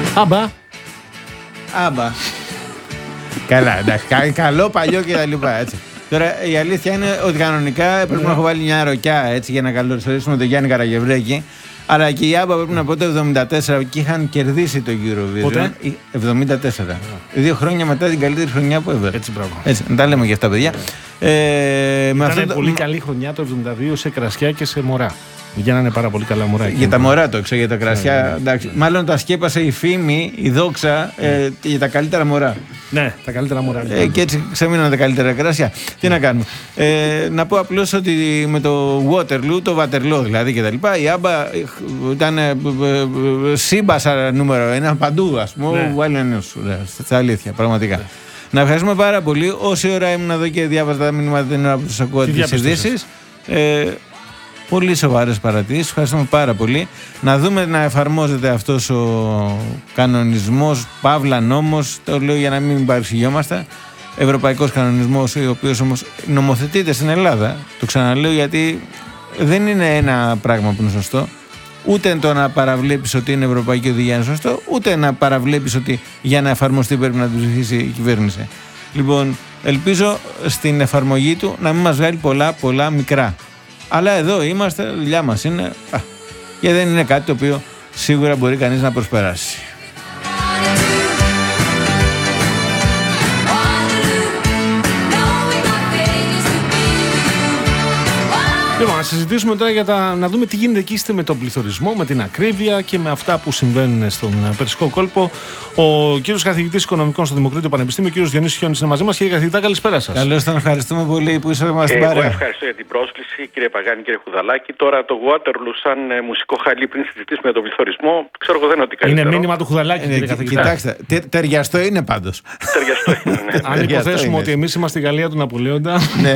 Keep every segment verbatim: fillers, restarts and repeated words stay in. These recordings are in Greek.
Άμπα. Άμπα. Καλά, εντάξει. Καλό, παλιό και τα λοιπά, έτσι. Τώρα η αλήθεια είναι ότι κανονικά πρέπει να έχω βάλει μια ροκιά έτσι για να καλωσορίσουμε τον Γιάννη Καραγευρέκη. Αλλά και η Άμπα πρέπει να πω το εβδομήντα τέσσερα και είχαν κερδίσει το Eurovision. Πότε? εβδομήντα τέσσερα. Δύο χρόνια μετά την καλύτερη χρονιά που ever. Έτσι, μπράβο. Έτσι, να τα λέμε για αυτά, παιδιά. Ε, Ήταν αυτό πολύ το... καλή χρονιά το εβδομήντα δύο σε κρασιά και σε μωρά. Γίνανε πάρα πολύ καλά μωρά. Για τα μωρά το ξέρω, για τα κρασιά. Ναι, ναι. Εντάξει. Μάλλον τα σκέπασε η φήμη, η δόξα ε, για τα καλύτερα μωρά. Ναι, τα καλύτερα μωρά. Ε, και έτσι ξεμείναν τα καλύτερα κρασιά. Τι να κάνουμε. Ε, να πω απλώς ότι με το Waterloo, το Waterloo δηλαδή και τα λοιπά, η Άμπα ήταν ε, ε, ε, σύμπασα νούμερο ένα παντού, ας πούμε. Ναι. Στα αλήθεια, πραγματικά. Ναι. Να ευχαριστούμε πάρα πολύ. Όση ώρα ήμουν εδώ και διάβαζα τα μηνύματα την ώρα που τους ακούω τις ειδήσεις. Ε, Πολύ σοβαρές παρατηρήσεις. Ευχαριστούμε πάρα πολύ. Να δούμε να εφαρμόζεται αυτός ο κανονισμός, παύλα νόμος. Το λέω για να μην παρεξηγιόμαστε. Ευρωπαϊκός κανονισμός, ο οποίος όμως νομοθετείται στην Ελλάδα. Το ξαναλέω γιατί δεν είναι ένα πράγμα που είναι σωστό. Ούτε το να παραβλέπεις ότι είναι ευρωπαϊκή οδηγία είναι σωστό, ούτε να παραβλέπεις ότι για να εφαρμοστεί πρέπει να του ψηφίσει η κυβέρνηση. Λοιπόν, ελπίζω στην εφαρμογή του να μην μας βγάλει πολλά, πολλά μικρά. Αλλά εδώ είμαστε, δουλειά μας είναι, α, και δεν είναι κάτι το οποίο σίγουρα μπορεί κανείς να προσπεράσει. Λοιπόν, να συζητήσουμε τώρα για τα, να δούμε τι γίνεται εκεί με τον πληθωρισμό, με την ακρίβεια και με αυτά που συμβαίνουν στον Περσικό κόλπο. Ο κύριος καθηγητής Οικονομικών στο Δημοκρίτιο Πανεπιστήμιο, ο κύριος Διονύσης Χιώνης, είναι μαζί μας. Κύριε καθηγητά, καλησπέρα σας. Καλώς, τον ευχαριστούμε πολύ που είσαστε μας στην ε, παρέα. Εγώ ευχαριστώ για την πρόσκληση, κύριε Παγάνη, κύριε Χουδαλάκη. Τώρα το Waterloo, σαν ε, μουσικό χαλί πριν συζητήσουμε για τον πληθωρισμό, ξέρω εγώ δεν είναι ότι καλύτερο. Είναι μήνυμα του Χουδαλάκη, κύριε καθηγητά. Κοιτάξτε, τε, ταιριαστό είναι πάντως. Ταιριαστό είναι. Ναι. Αν υποθέσουμε ότι εμείς είμαστε στη Γαλλία του Ναπολέοντα. Ναι.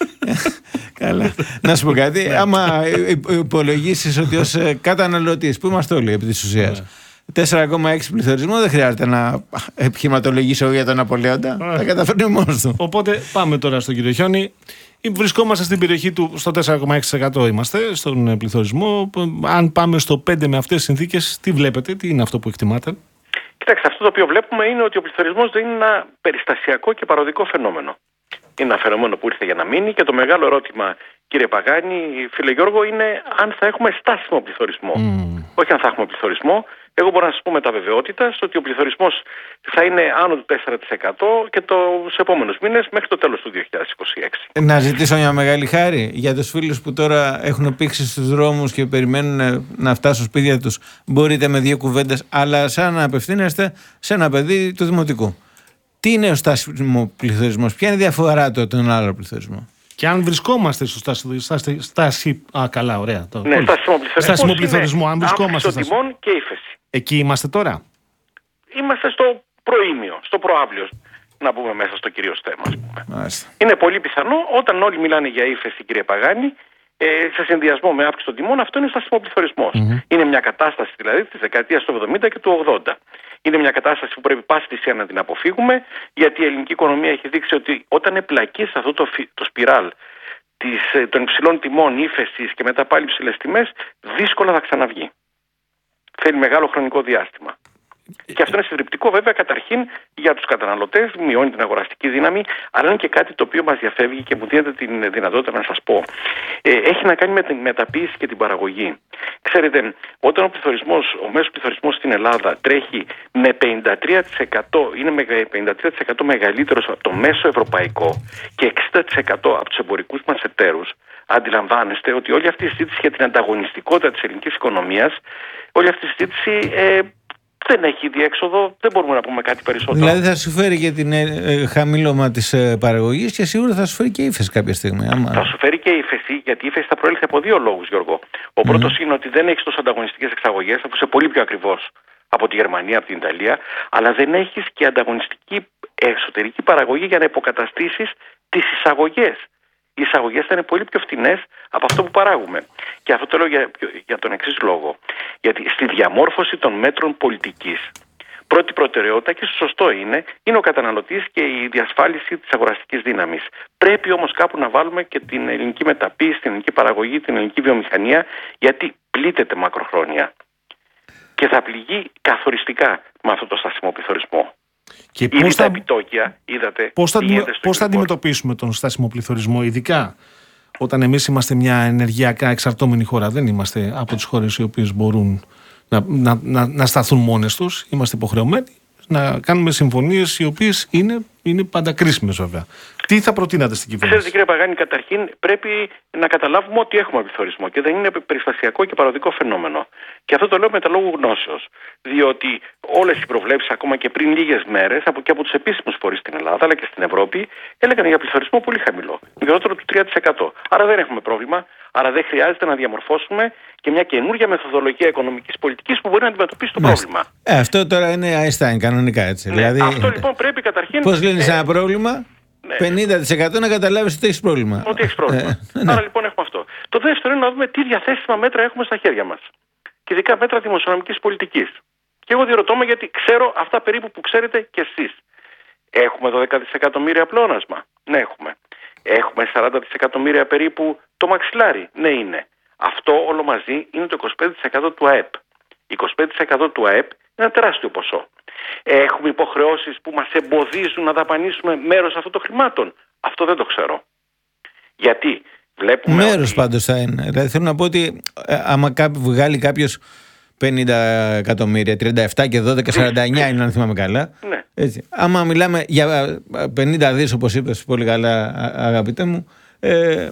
Καλά. Να σου πω κάτι. Άμα υπολογίσεις ότι ως καταναλωτής, που είμαστε όλοι επί της ουσίας, τέσσερα κόμμα έξι πληθωρισμό, δεν χρειάζεται να επιχειρηματολογήσω για τον Ναπολέοντα. Θα καταφέρνει μόνος του. Οπότε πάμε τώρα στον κύριο Χιώνη. Βρισκόμαστε στην περιοχή του στο τέσσερα κόμμα έξι τοις εκατό είμαστε στον πληθωρισμό. Αν πάμε στο πέντε με αυτές τις συνθήκες, τι βλέπετε, τι είναι αυτό που εκτιμάτε? Κοιτάξτε, αυτό το οποίο βλέπουμε είναι ότι ο πληθωρισμός δεν είναι ένα περιστασιακό και παροδικό φαινόμενο. Είναι ένα φαινόμενο που ήρθε για να μείνει και το μεγάλο ερώτημα, κύριε Παγάνη, φίλε Γιώργο, είναι αν θα έχουμε στάσιμο πληθωρισμό. Mm. Όχι αν θα έχουμε πληθωρισμό. Εγώ μπορώ να σας πω με τα βεβαιότητας ότι ο πληθωρισμός θα είναι άνω του τέσσερα τοις εκατό και τους επόμενους μήνες μέχρι το τέλος του δύο χιλιάδες είκοσι έξι. Να ζητήσω μια μεγάλη χάρη για τους φίλους που τώρα έχουν πήξει στους δρόμους και περιμένουν να φτάσουν σπίτια τους. Μπορείτε με δύο κουβέντες, αλλά σαν να απευθύνεστε σε ένα παιδί του δημοτικού. Τι είναι ο στάσιμο πληθωρισμός, ποια είναι η διαφορά του από τον άλλο πληθωρισμό? Και αν βρισκόμαστε στο στάσιμο. Στάση, στάση, α, καλά, ωραία. Το, ναι, στάσιμο πληθωρισμό. Στάσιμο πληθωρισμό, αν βρισκόμαστε. Αύξηση των τιμών και ύφεση. Εκεί είμαστε τώρα. Είμαστε στο προήμιο, στο προάβλιο, να πούμε μέσα στο κυρίως θέμα. Ας πούμε. Μάλιστα. Είναι πολύ πιθανό όταν όλοι μιλάνε για ύφεση, κύριε Παγάνη, ε, σε συνδυασμό με αύξηση των τιμών, αυτό είναι στάσιμο πληθωρισμός. Mm-hmm. Είναι μια κατάσταση δηλαδή της δεκαετίας του εβδομήντα και του ογδόντα. Είναι μια κατάσταση που πρέπει πάση θυσία να την αποφύγουμε, γιατί η ελληνική οικονομία έχει δείξει ότι όταν επλακεί σε αυτό το, το σπιράλ της, των υψηλών τιμών, ύφεσης και μετά πάλι υψηλές τιμές, δύσκολα θα ξαναβγεί. Θέλει μεγάλο χρονικό διάστημα. Και αυτό είναι συντριπτικό βέβαια καταρχήν για τους καταναλωτές, μειώνει την αγοραστική δύναμη, αλλά είναι και κάτι το οποίο μας διαφεύγει και μου δίνεται την δυνατότητα να σας πω. Ε, έχει να κάνει με την μεταποίηση και την παραγωγή. Ξέρετε, όταν ο πληθωρισμός, ο μέσος πληθωρισμός στην Ελλάδα τρέχει με πενήντα τρία τοις εκατό, είναι με πενήντα τρία τοις εκατό μεγαλύτερος από το μέσο ευρωπαϊκό και εξήντα τοις εκατό από τους εμπορικούς μας εταίρους, αντιλαμβάνεστε ότι όλη αυτή η συζήτηση για την ανταγωνιστικότητα της ελληνικής οικονομίας, όλη αυτή η συζήτηση ε, δεν έχει διέξοδο, δεν μπορούμε να πούμε κάτι περισσότερο. Δηλαδή θα σου φέρει και την ε, χαμήλωμα της ε, παραγωγής και σίγουρα θα σου φέρει και ύφεση κάποια στιγμή. Άμα... Θα σου φέρει και ύφεση, γιατί η ύφεση θα προέλθει από δύο λόγους, Γιώργο. Ο mm. πρώτος είναι ότι δεν έχεις τόσο ανταγωνιστικές εξαγωγές, αφού είσαι πολύ πιο ακριβώς από τη Γερμανία, από την Ιταλία, αλλά δεν έχεις και ανταγωνιστική εσωτερική παραγωγή για να υποκαταστήσεις τις εισαγωγές. Οι εισαγωγές θα είναι πολύ πιο φτηνές από αυτό που παράγουμε. Και αυτό το λέω για, για τον εξής λόγο. Γιατί στη διαμόρφωση των μέτρων πολιτικής, πρώτη προτεραιότητα, και σωστό είναι, είναι ο καταναλωτής και η διασφάλιση της αγοραστικής δύναμης. Πρέπει όμως κάπου να βάλουμε και την ελληνική μεταποίηση, την ελληνική παραγωγή, την ελληνική βιομηχανία, γιατί πλήττεται μακροχρόνια. Και θα πληγεί καθοριστικά. με αυτό το στάσιμο πληθωρισμό. Και Ήδη πώς τα θα, επιτόκια, είδατε. πώς θα, πηγαίνετε στο πώς θα εξωτερικό. αντιμετωπίσουμε τον στάσιμο πληθωρισμό, ειδικά όταν εμείς είμαστε μια ενεργειακά εξαρτώμενη χώρα? Δεν είμαστε από τις χώρες οι οποίες μπορούν να, να, να, να σταθούν μόνες τους. Είμαστε υποχρεωμένοι να κάνουμε συμφωνίες οι οποίες είναι, είναι πάντα κρίσιμες, βέβαια. Τι θα προτείνατε στην κυβέρνηση? Ξέρετε, κύριε Παγάνη, καταρχήν πρέπει να καταλάβουμε ότι έχουμε πληθωρισμό και δεν είναι περιστασιακό και παροδικό φαινόμενο. Και αυτό το λέω με τα λόγου γνώσεως. Διότι όλες οι προβλέψεις, ακόμα και πριν λίγες μέρες, από και από τους επίσημους φορείς στην Ελλάδα αλλά και στην Ευρώπη, έλεγαν για πληθωρισμό πολύ χαμηλό. Λιγότερο του τρία τοις εκατό. Άρα δεν έχουμε πρόβλημα. Άρα δεν χρειάζεται να διαμορφώσουμε και μια καινούργια μεθοδολογία οικονομικής πολιτικής που μπορεί να αντιμετωπίσει το Μάλιστα. πρόβλημα. Ε, αυτό τώρα είναι Einstein κανονικά, έτσι. Ναι, Δηλαδή, αυτό λοιπόν πρέπει καταρχήν. πώς λύνεις ε, ένα πρόβλλημα? Ναι. πενήντα τοις εκατό να καταλάβεις ότι έχεις πρόβλημα. Ότι έχεις πρόβλημα. Ε, ναι. Άρα λοιπόν έχουμε αυτό. Το δεύτερο είναι να δούμε τι διαθέσιμα μέτρα έχουμε στα χέρια μας. Και ειδικά μέτρα δημοσιονομικής πολιτικής. Και εγώ διερωτώ με, γιατί ξέρω αυτά περίπου που ξέρετε κι εσείς. Έχουμε δώδεκα δισεκατομμύρια πλεόνασμα. Ναι, έχουμε. Έχουμε σαράντα δισεκατομμύρια περίπου το μαξιλάρι. Ναι, είναι. Αυτό όλο μαζί είναι το είκοσι πέντε τοις εκατό του ΑΕΠ. είκοσι πέντε τοις εκατό του ΑΕΠ είναι ένα τεράστιο ποσό. Έχουμε υποχρεώσεις που μας εμποδίζουν να δαπανίσουμε μέρος αυτών των χρημάτων? Αυτό δεν το ξέρω. Γιατί βλέπουμε. Μέρος ότι... πάντως θα είναι. Δηλαδή θέλω να πω ότι ε, άμα κάποιο, βγάλει κάποιος πενήντα εκατομμύρια, τριάντα επτά και δώδεκα, σαράντα εννιά είναι, αν θυμάμαι καλά. Ναι. Έτσι. Άμα μιλάμε για πενήντα δις, όπως είπες πολύ καλά, αγαπητέ μου, ε, ε,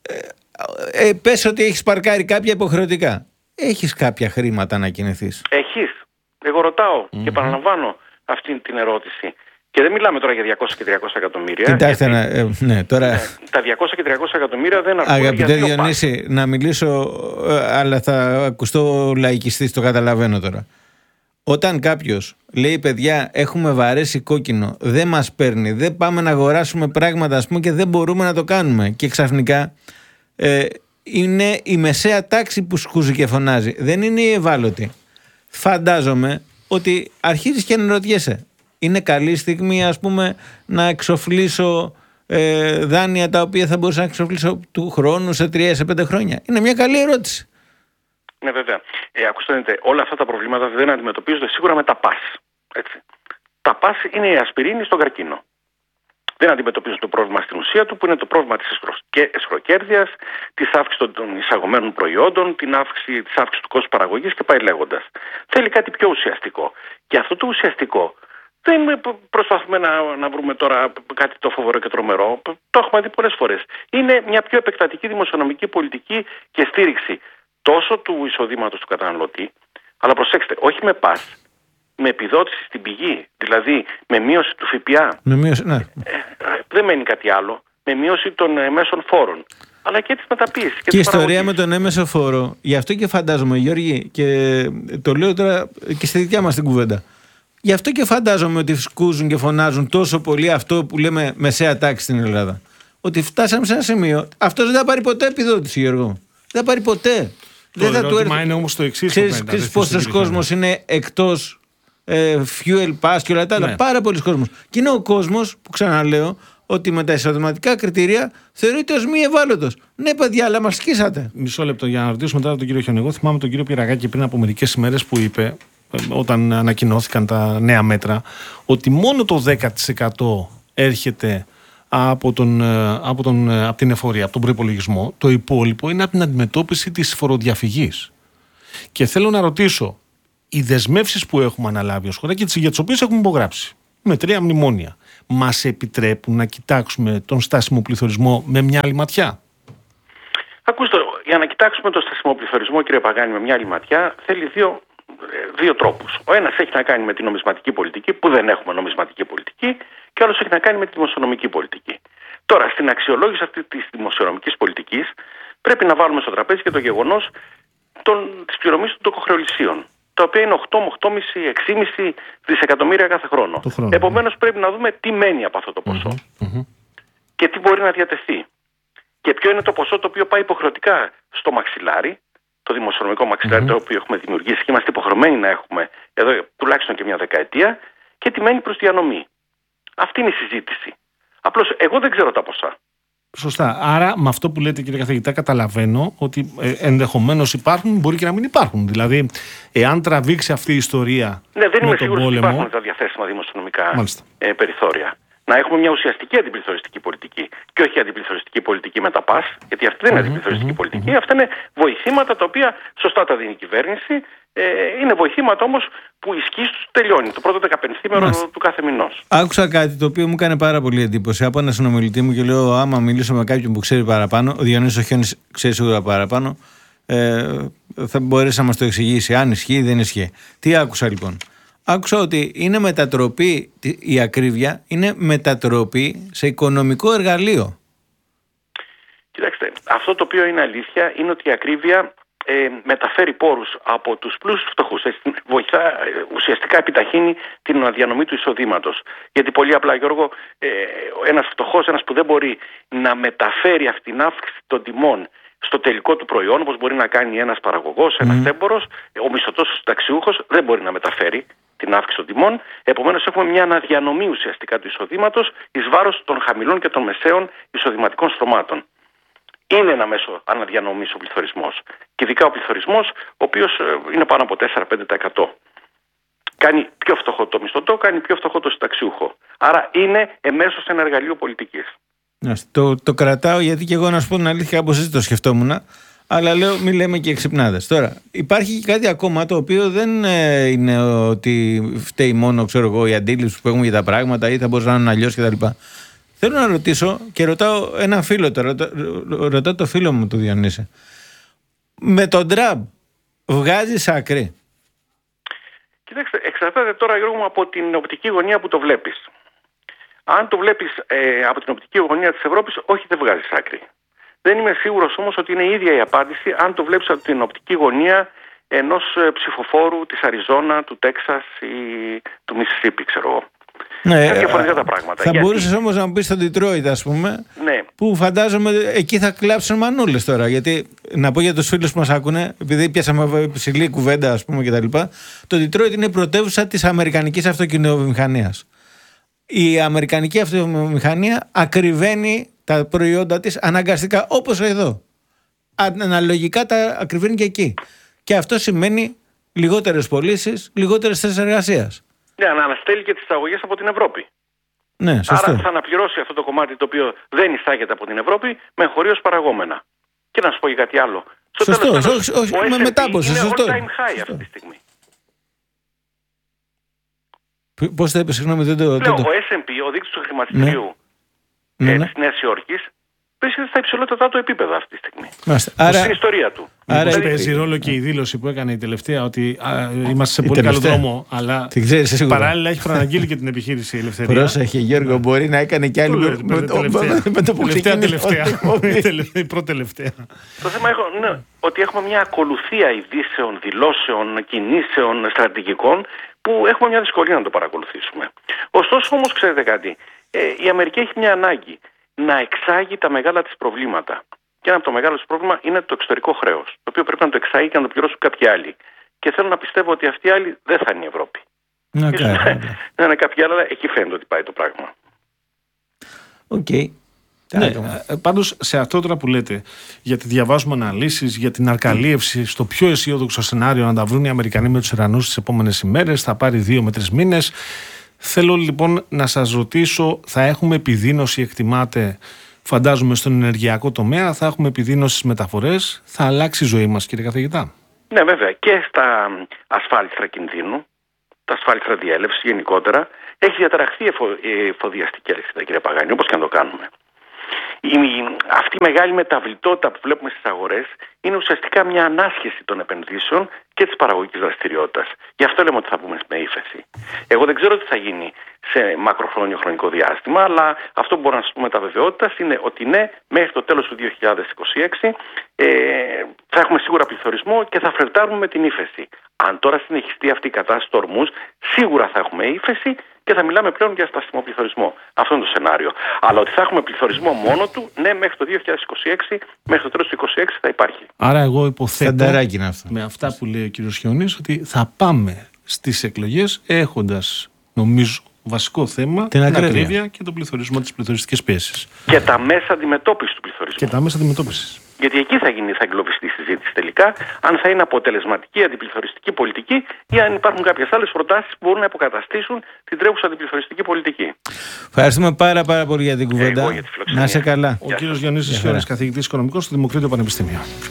ε, πες ότι έχεις παρκάρει κάποια υποχρεωτικά. Έχεις κάποια χρήματα να κινηθείς? Έχεις. Εγώ ρωτάω Mm-hmm. και επαναλαμβάνω αυτή την ερώτηση. Και δεν μιλάμε τώρα για διακόσια και τριακόσια εκατομμύρια. Κοιτάξτε, γιατί, ε, ναι, τώρα... ναι, τα διακόσια και τριακόσια εκατομμύρια δεν αρκούν. Αγαπητέ Διονύση, να μιλήσω, ε, αλλά θα ακουστώ λαϊκιστής, το καταλαβαίνω τώρα. Όταν κάποιος λέει, παιδιά, έχουμε βαρέσει κόκκινο, δεν μας παίρνει, δεν πάμε να αγοράσουμε πράγματα, ας πούμε, και δεν μπορούμε να το κάνουμε, και ξαφνικά ε, είναι η μεσαία τάξη που σκούζει και φωνάζει, δεν είναι η ευάλωτη. Φαντάζομαι ότι αρχίζεις και αναρωτιέσαι, είναι καλή στιγμή, ας πούμε, να εξοφλήσω ε, δάνεια τα οποία θα μπορούσα να εξοφλήσω του χρόνου σε τρία, σε πέντε χρόνια? Είναι μια καλή ερώτηση. Ναι, βέβαια. Ε, ακούστε, όλα αυτά τα προβλήματα δεν αντιμετωπίζονται σίγουρα με τα πας. Έτσι. Τα πας είναι η ασπιρίνη στον καρκίνο. Δεν αντιμετωπίζουν το πρόβλημα στην ουσία του, που είναι το πρόβλημα της εσχροκέρδειας, της αύξησης των εισαγωμένων προϊόντων, την αύξηση, της αύξησης του κόστους παραγωγής και πάει λέγοντας. Θέλει κάτι πιο ουσιαστικό. Και αυτό το ουσιαστικό δεν προσπαθούμε να, να βρούμε τώρα κάτι το φοβερό και τρομερό. Το έχουμε δει πολλές φορές. Είναι μια πιο επεκτατική δημοσιονομική πολιτική και στήριξη τόσο του εισοδήματος του καταναλωτή, αλλά προσέξτε, όχι με πας, με επιδότηση στην πηγή, δηλαδή με μείωση του ΦΠΑ. Με μείωση, ναι. Ε, δεν μένει κάτι άλλο. Με μείωση των ε, μέσων φόρων. Αλλά και της μεταποίησης. Και, και η ιστορία παραγωγής. με τον έμεσο φόρο, γι' αυτό και φαντάζομαι, Γιώργη, και το λέω τώρα και στη δικιά μας την κουβέντα. Γι' αυτό και φαντάζομαι ότι σκούζουν και φωνάζουν τόσο πολύ αυτό που λέμε μεσαία τάξη στην Ελλάδα. Ότι φτάσαμε σε ένα σημείο. Αυτός δεν θα πάρει ποτέ επιδότηση, Γιώργο. Δεν θα πάρει ποτέ. Το δεν θα του έρθει. Είναι όμως το εξής. Ξέρεις πόσος κόσμος είναι εκτός ε, fuel pass και όλα τα άλλα? Ναι. Πάρα πολλοί κόσμος. Και είναι ο κόσμος που, ξαναλέω, ότι με τα εισοδηματικά κριτήρια θεωρείται ως μη ευάλωτος. Ναι, παιδιά, αλλά μας σκίσατε. Μισό λεπτό για να ρωτήσουμε τώρα τον κύριο Χιονεγό. Θυμάμαι τον κύριο Πυραγάκη πριν από μερικές ημέρες που είπε, όταν ανακοινώθηκαν τα νέα μέτρα, ότι μόνο το δέκα τοις εκατό έρχεται από, τον, από, τον, από την εφορία, από τον προϋπολογισμό. Το υπόλοιπο είναι από την αντιμετώπιση της φοροδιαφυγής. Και θέλω να ρωτήσω, οι δεσμεύσεις που έχουμε αναλάβει ως χώρα και για τις οποίες έχουμε υπογράψει με τρία μνημόνια, μας επιτρέπουν να κοιτάξουμε τον στάσιμο πληθωρισμό με μια άλλη ματιά? Ακούστε, για να κοιτάξουμε τον στάσιμο πληθωρισμό, κύριε Παγάνη, με μια άλλη ματιά, θέλει δύο, δύο τρόπους. Ο ένας έχει να κάνει με την νομισματική πολιτική, που δεν έχουμε νομισματική πολιτική, και ο άλλος έχει να κάνει με τη δημοσιονομική πολιτική. Τώρα, στην αξιολόγηση αυτή της δημοσιονομικής πολιτικής, πρέπει να βάλουμε στο τραπέζι και το γεγονός της πληρωμής των τοκοχρεωλησίων, τα οποία είναι οκτώ με οκτώ κόμμα πέντε έξι κόμμα πέντε δισεκατομμύρια κάθε χρόνο. χρόνο Επομένως, πρέπει να δούμε τι μένει από αυτό το ποσό mm-hmm, mm-hmm. και τι μπορεί να διατεθεί. Και ποιο είναι το ποσό το οποίο πάει υποχρεωτικά στο μαξιλάρι, το δημοσιονομικό μαξιλάρι, mm-hmm. το οποίο έχουμε δημιουργήσει και είμαστε υποχρεωμένοι να έχουμε εδώ τουλάχιστον και μια δεκαετία, και τι μένει προς διανομή. Αυτή είναι η συζήτηση. Απλώς εγώ δεν ξέρω τα ποσά. Σωστά. Άρα, με αυτό που λέτε, κύριε καθηγητά, καταλαβαίνω ότι ε, ενδεχομένως υπάρχουν, μπορεί και να μην υπάρχουν. Δηλαδή, εάν τραβήξει αυτή η ιστορία. Ναι, δεν είμαι σίγουρος πόλεμο, ότι υπάρχουν τα διαθέσιμα δημοσιονομικά ε, περιθώρια. Να έχουμε μια ουσιαστική αντιπληθωριστική πολιτική και όχι αντιπληθωριστική πολιτική με τα ΠΑΣ, γιατί αυτή δεν είναι αντιπληθωριστική mm-hmm, πολιτική. Mm-hmm. Αυτά είναι βοηθήματα τα οποία σωστά τα δίνει η κυβέρνηση. Ε, είναι βοηθήματα όμως που η ισχύ τους τελειώνει το πρώτο δεκαπενθήμερο mm-hmm. του κάθε μηνός. Άκουσα κάτι το οποίο μου έκανε πάρα πολύ εντύπωση από ένα συνομιλητή μου και λέω: άμα μιλήσω με κάποιον που ξέρει παραπάνω, ο Διονύσης ο Χιόνης ξέρει σίγουρα παραπάνω, ε, θα μπορέσει να μας το εξηγήσει αν ισχύει ή δεν ισχύει. Τι άκουσα λοιπόν? Άκουσα ότι είναι μετατροπή, η ακρίβεια είναι μετατροπή σε οικονομικό εργαλείο. Κοιτάξτε, αυτό το οποίο είναι αλήθεια είναι ότι η ακρίβεια ε, μεταφέρει πόρους από τους πλούσιους φτωχούς. Βοηθά, ε, ουσιαστικά επιταχύνει την αναδιανομή του εισοδήματος. Γιατί πολύ απλά, Γιώργο, ε, ένας φτωχός, ένας που δεν μπορεί να μεταφέρει αυτή την αύξηση των τιμών στο τελικό του προϊόν, όπως μπορεί να κάνει ένας παραγωγός, ένας mm. έμπορος, ο μισθωτός, ο συνταξιούχος δεν μπορεί να μεταφέρει την αύξηση των τιμών. Επομένως, έχουμε μια αναδιανομή ουσιαστικά του εισοδήματος εις βάρος των χαμηλών και των μεσαίων εισοδηματικών στρωμάτων. Είναι ένα μέσο αναδιανομής ο πληθωρισμός. Και ειδικά ο πληθωρισμός, ο οποίος είναι πάνω από τέσσερα με πέντε τοις εκατό. Κάνει πιο φτωχό το μισθωτό, κάνει πιο φτωχό το συνταξιούχο. Άρα είναι εμέσως ένα εργαλείο πολιτικής. Το, το κρατάω γιατί και εγώ, να σου πω την αλήθεια, κάπως έτσι το σκεφτόμουν. Αλλά λέω, μην λέμε και ξυπνάδες. Τώρα, υπάρχει και κάτι ακόμα το οποίο δεν ε, είναι ότι φταίει μόνο, ξέρω εγώ, η αντίληψη που έχουμε για τα πράγματα ή θα μπορούσε να είναι αλλιώς κτλ. Θέλω να ρωτήσω και ρωτάω ένα φίλο τώρα, ρωτά, ρωτάω το φίλο μου του Διονύση. Με τον Τραμπ βγάζεις άκρη? Κοιτάξτε, εξαρτάται τώρα, Γιώργο μου, από την οπτική γωνία που το βλέπεις. Αν το βλέπεις ε, από την οπτική γωνία της Ευρώπης, όχι, δεν βγάζεις άκρη. Δεν είμαι σίγουρος όμως ότι είναι η ίδια η απάντηση αν το βλέπεις από την οπτική γωνία ενός ψηφοφόρου της Αριζόνα, του Τέξας ή του Μισισίπι, ξέρω εγώ. Ναι, είναι διαφορετικά τα πράγματα. Θα Γιατί... μπορούσες όμως να μου πεις στο Ντιτρόιτ, ας πούμε, ναι. που φαντάζομαι εκεί θα κλάψουν μανούλες τώρα. Γιατί να πω για τους φίλους που μας άκουνε, επειδή πιάσαμε ψηλή κουβέντα, ας πούμε, κτλ. Το Ντιτρόιτ είναι πρωτεύουσα της αμερικανικής αυτοκινητοβιομηχανίας. Η αμερικανική αυτοκινητοβιομηχανία ακριβένει τα προϊόντα της αναγκαστικά, όπως εδώ. Αναλογικά τα ακριβένει και εκεί. Και αυτό σημαίνει λιγότερες πωλήσεις, λιγότερες θέσεις εργασίας. Ναι, να αναστέλει και τις εισαγωγές από την Ευρώπη. Ναι, σωστό. Άρα θα αναπληρώσει αυτό το κομμάτι το οποίο δεν εισάγεται από την Ευρώπη με χωρίως παραγόμενα. Και να σου πω και κάτι άλλο. Στο σωστό, τέλος, όχι, όχι, ο με μετάποση, είναι σωστό. all time high σωστό. αυτή τη στιγμή. Πώς θα είπε, συγγνώμη, δεν το... Λέω, δεν το... ο ες εντ πι, ο δείκτης του χρηματιστηρίου ναι. ε, ναι, της Νέας Υόρκης, βρίσκεται στα υψηλότερα του επίπεδα αυτή τη στιγμή. Άρα... Στην ιστορία του. Άρα δηλαδή, παίζει ρόλο και η δήλωση που έκανε η τελευταία ότι α, είμαστε σε πολύ καλό δρόμο, αλλά ξέρεις, παράλληλα έχει προαναγγείλει και την επιχείρηση η Ελευθερία. Πρόσεχε, Γιώργο, μπορεί να έκανε κι άλλη με το που τελευταία. Η πρώτη τελευταία. Το θέμα είναι ότι έχουμε μια ακολουθία ειδήσεων, δηλώσεων, κινήσεων, στρατηγικών που έχουμε μια δυσκολία να το παρακολουθήσουμε. Ωστόσο όμως, ξέρετε κάτι, η Αμερική έχει μια ανάγκη να εξάγει τα μεγάλα της προβλήματα. Και ένα από το μεγάλο της πρόβλημα είναι το εξωτερικό χρέος, το οποίο πρέπει να το εξάγει και να το πληρώσουν κάποιοι άλλοι. Και θέλω να πιστεύω ότι αυτοί οι άλλοι δεν θα είναι η Ευρώπη. Να να είναι κάποιοι άλλοι, αλλά εκεί φαίνεται ότι πάει το πράγμα. Οκ. Okay. Ναι, πάντως σε αυτό τώρα που λέτε, γιατί διαβάζουμε αναλύσεις για την αρκαλίευση στο πιο αισιόδοξο σενάριο να τα βρουν οι Αμερικανοί με τους Ιρανούς τις επόμενες ημέρες, θα πάρει δύο με τρεις μήνες. Θέλω λοιπόν να σας ρωτήσω, θα έχουμε επιδείνωση, εκτιμάτε, φαντάζομαι, στον ενεργειακό τομέα, θα έχουμε επιδείνωση στις μεταφορές, θα αλλάξει η ζωή μας, κύριε καθηγητά? Ναι, βέβαια, και στα ασφάλιστρα κινδύνου, τα ασφάλιστρα διέλευση γενικότερα, έχει διαταραχθεί η εφοδιαστική αλυσίδα, κύριε Παγάνη, όπως και να το κάνουμε. Η, αυτή η μεγάλη μεταβλητότητα που βλέπουμε στις αγορές είναι ουσιαστικά μια ανάσχεση των επενδύσεων και της παραγωγικής δραστηριότητας. Γι' αυτό λέμε ότι θα βγούμε με ύφεση. Εγώ δεν ξέρω τι θα γίνει σε μακροχρόνιο χρονικό διάστημα, αλλά αυτό που μπορώ να σας πούμε τα βεβαιότητας είναι ότι ναι, μέχρι το τέλος του δύο χιλιάδες είκοσι έξι ε, θα έχουμε σίγουρα πληθωρισμό και θα φλερτάρουμε με την ύφεση. Αν τώρα συνεχιστεί αυτή η κατάσταση του ορμούς, σίγουρα θα έχουμε ύφεση και θα μιλάμε πλέον για στασιμό πληθωρισμό. Αυτό είναι το σενάριο. Αλλά ότι θα έχουμε πληθωρισμό μόνο του, ναι, μέχρι το δύο χιλιάδες είκοσι έξι, μέχρι το τέλος του είκοσι έξι θα υπάρχει. Άρα, εγώ υποθέτω αυτό. με αυτά που λέει ο κ. Χιονής ότι θα πάμε στις εκλογές έχοντας, νομίζω, βασικό θέμα, την ακρίβεια, ακρίβεια και τον πληθωρισμό, τις πληθωριστικές πιέσεις. Και τα μέσα αντιμετώπισης του πληθωρισμού. Και τα μέσα αντιμετώπισης. Γιατί εκεί θα γίνει, θα εγκλωβιστεί η συζήτηση τελικά, αν θα είναι αποτελεσματική αντιπληθωριστική πολιτική ή αν υπάρχουν κάποιες άλλες προτάσεις που μπορούν να υποκαταστήσουν την τρέχουσα αντιπληθωριστική πολιτική. Ευχαριστούμε πάρα, πάρα πολύ για την κουβέντα. Εγώ για τη φιλοξενία. Να είσαι καλά. Ο κύριος Διονύσης Χιώρης, καθηγητής οικονομικών στο Δημοκρίτιο Πανεπιστήμιο.